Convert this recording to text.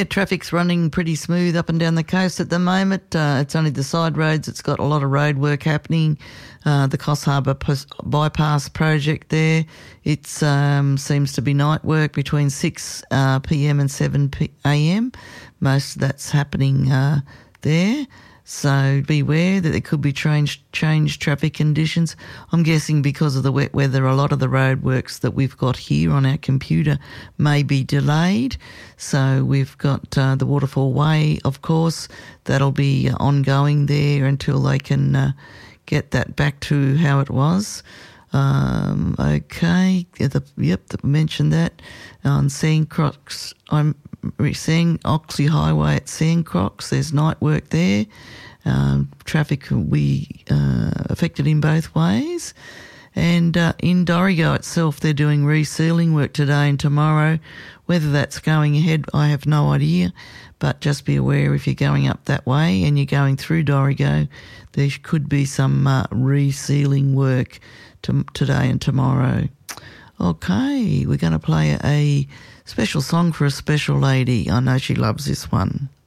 Yeah, traffic's running pretty smooth up and down the coast at the moment. It's only the side roads. It's got a lot of road work happening. The Coffs Harbour bypass project there. It seems to be night work between 6 p.m. and 7 a.m. Most of that's happening there. So beware that there could be changed traffic conditions. I'm guessing because of the wet weather, a lot of the roadworks that we've got here on our computer may be delayed. So we've got the Waterfall Way, of course, that'll be ongoing there until they can get that back to how it was. Okay, mentioned that on Sandcrocs. I'm seeing Oxley Highway at Sandcrocs. There's night work there. Traffic will be affected in both ways. And in Dorrigo itself, they're doing resealing work today and tomorrow. Whether that's going ahead, I have no idea. But just be aware if you're going up that way and you're going through Dorrigo, there could be some resealing work today and tomorrow. Okay, we're going to play a special song for a special lady. I know she loves this one.